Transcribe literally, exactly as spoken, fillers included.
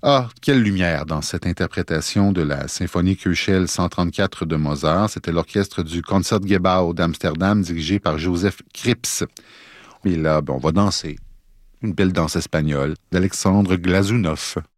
Ah, quelle lumière dans cette interprétation de la symphonie Köchel cent trente-quatre de Mozart. C'était l'orchestre du Concertgebouw d'Amsterdam dirigé par Joseph Krips. Et là, ben, on va danser une belle danse espagnole d'Alexandre Glazunov.